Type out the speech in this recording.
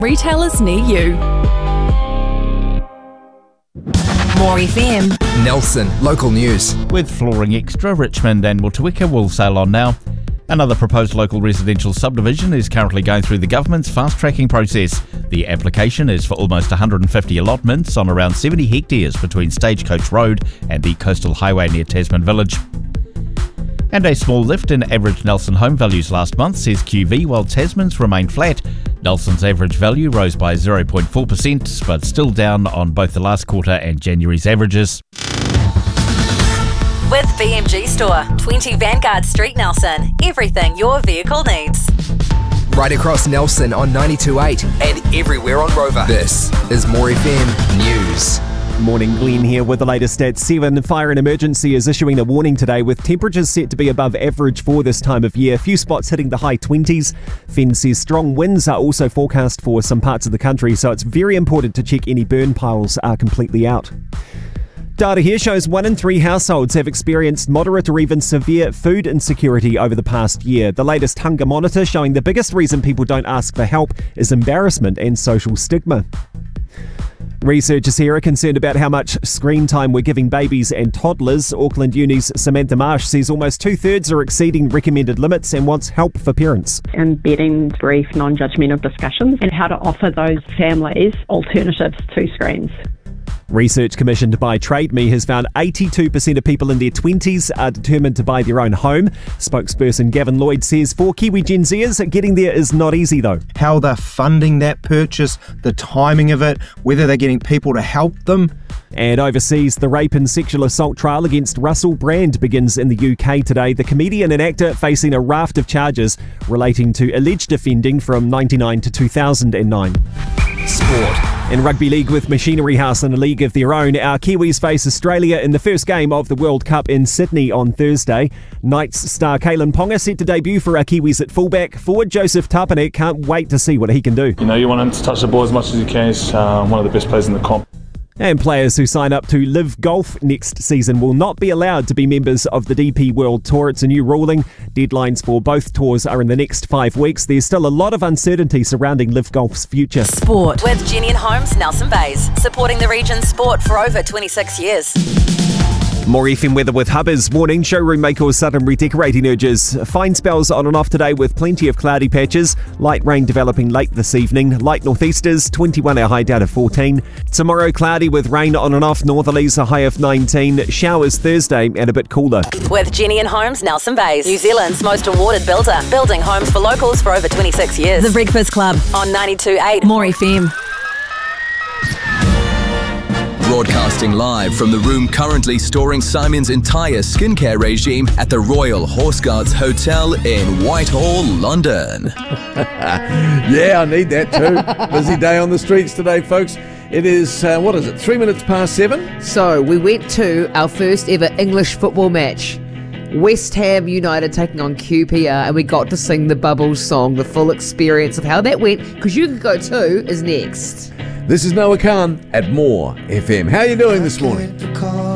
Retailers near you. More FM. Nelson, local news. With Flooring Extra, Richmond and Motueka will sail on now. Another proposed local residential subdivision is currently going through the government's fast-tracking process. The application is for almost 150 allotments on around 70 hectares between Stagecoach Road and the coastal highway near Tasman Village. And a small lift in average Nelson home values last month, says QV, while Tasman's remained flat. Nelson's average value rose by 0.4%, but still down on both the last quarter and January's averages. With BMG Store, 20 Vanguard Street, Nelson. Everything your vehicle needs. Right across Nelson on 92.8 and everywhere on Rover. This is More FM News. Morning, Glenn here with the latest at 7. Fire and Emergency is issuing a warning today with temperatures set to be above average for this time of year. A few spots hitting the high 20s. Fen says strong winds are also forecast for some parts of the country, so it's very important to check any burn piles are completely out. Data here shows 1 in 3 households have experienced moderate or even severe food insecurity over the past year. The latest hunger monitor showing the biggest reason people don't ask for help is embarrassment and social stigma. Researchers here are concerned about how much screen time we're giving babies and toddlers. Auckland Uni's Samantha Marsh says almost 2/3 are exceeding recommended limits and wants help for parents. Embedding brief, non-judgmental discussions and how to offer those families alternatives to screens. Research commissioned by Trade Me has found 82% of people in their 20s are determined to buy their own home. Spokesperson Gavin Lloyd says for Kiwi Gen Zers, getting there is not easy though. How they're funding that purchase, the timing of it, whether they're getting people to help them. And overseas, the rape and sexual assault trial against Russell Brand begins in the UK today. The comedian and actor facing a raft of charges relating to alleged offending from 1999 to 2009. Sport. In rugby league with Machinery House in a league of their own, our Kiwis face Australia in the first game of the World Cup in Sydney on Thursday. Knights star Kalen Ponga set to debut for our Kiwis at fullback. Forward Joseph Tapine can't wait to see what he can do. You know, you want him to touch the ball as much as he can. He's one of the best players in the comp. And players who sign up to Live Golf next season will not be allowed to be members of the DP World Tour. It's a new ruling. Deadlines for both tours are in the next 5 weeks. There's still a lot of uncertainty surrounding Live Golf's future. Sport. With Jenny and Holmes, Nelson Bays. Supporting the region's sport for over 26 years. More FM weather with Hubbers. Morning. Showroom makers sudden redecorating urges. Fine spells on and off today with plenty of cloudy patches. Light rain developing late this evening. Light northeasters, 21 our high down to 14. Tomorrow cloudy with rain on and off. Northerlies a high of 19. Showers Thursday and a bit cooler. With Jenny and Holmes, Nelson Bays. New Zealand's most awarded builder. Building homes for locals for over 26 years. The Breakfast Club. On 92.8. More FM. Broadcasting live from the room currently storing Simon's entire skincare regime at the Royal Horse Guards Hotel in Whitehall, London. Yeah, I need that too. Busy day on the streets today, folks. It is, 3 minutes past 7? So we went to our first ever English football match. West Ham United taking on QPR, and we got to sing the Bubbles song. The full experience of how that went, because you could go too, is next. This is Noah Khan at More FM. How are you doing this morning?